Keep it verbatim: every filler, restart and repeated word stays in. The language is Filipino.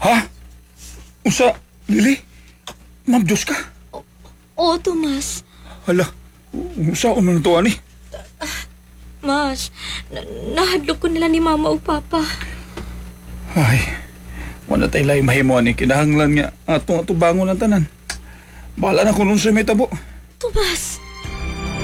Ha? Usa, Lili? Ma'am Diyos ka? Oo, Tomas. Hala, usa ko man ito, ani? Mas, na- nahadlok ko nila ni Mama o Papa. Ay, wala tayo lang mahimo, ani. Kinahanglan nga atong atubangon ang tanan. Bahala na kung nun sa may tabo. Tomas,